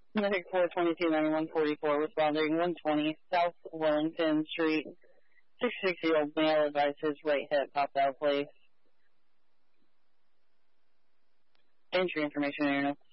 Medic 422-9144 responding 120 South Wellington Street. 66-year-old male advised his right hip popped out of place. Entry information, Aaron.